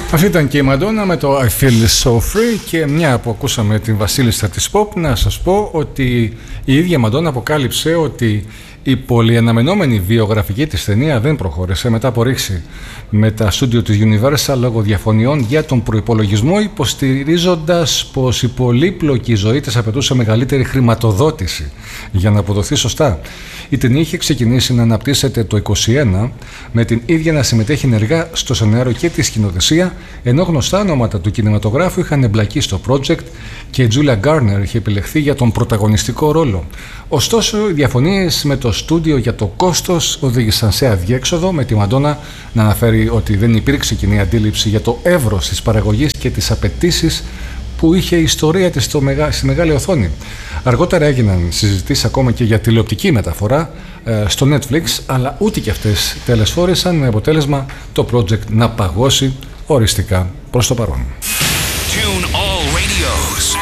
Αυτή ήταν και η Μαντόνα με το I Feel So Free. Και μια που ακούσαμε την βασίλισσα της pop, να σας πω ότι η ίδια Μαντόνα αποκάλυψε ότι η πολυαναμενόμενη βιογραφική της ταινία δεν προχώρησε μετά από ρήξη με τα στούντιο της Universal λόγω διαφωνιών για τον προϋπολογισμό, υποστηρίζοντας πως η πολύπλοκη ζωή της απαιτούσε μεγαλύτερη χρηματοδότηση για να αποδοθεί σωστά. Η ταινία είχε ξεκινήσει να αναπτύσσεται το 2021, με την ίδια να συμμετέχει ενεργά στο σενάριο και τη σκηνοθεσία, ενώ γνωστά ονόματα του κινηματογράφου είχαν εμπλακεί στο project και η Julia Garner είχε επιλεχθεί για τον πρωταγωνιστικό ρόλο. Ωστόσο, οι διαφωνίες με το στούντιο για το κόστος οδήγησαν σε αδιέξοδο, με τη Μαντόνα να αναφέρει ότι δεν υπήρξε κοινή αντίληψη για το εύρος της παραγωγής και τις απαιτήσεις που είχε η ιστορία της στη μεγάλη οθόνη. Αργότερα έγιναν συζητήσεις ακόμα και για τηλεοπτική μεταφορά στο Netflix, αλλά ούτε και αυτές τελεσφόρησαν, με αποτέλεσμα το project να παγώσει οριστικά προς το παρόν.